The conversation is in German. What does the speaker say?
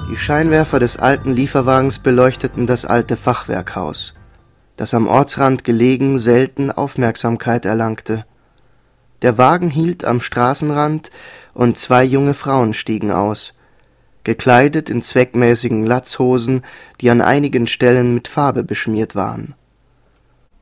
Die Scheinwerfer des alten Lieferwagens beleuchteten das alte Fachwerkhaus, das am Ortsrand gelegen selten Aufmerksamkeit erlangte. Der Wagen hielt am Straßenrand und 2 junge Frauen stiegen aus, gekleidet in zweckmäßigen Latzhosen, die an einigen Stellen mit Farbe beschmiert waren